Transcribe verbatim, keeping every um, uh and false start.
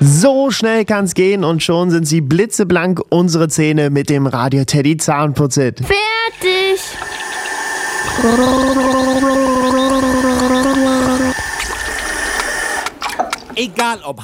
So schnell kann's gehen und schon sind sie blitzeblank, unsere Zähne mit dem Radio Teddy Zahnputzit. Fertig! Egal ob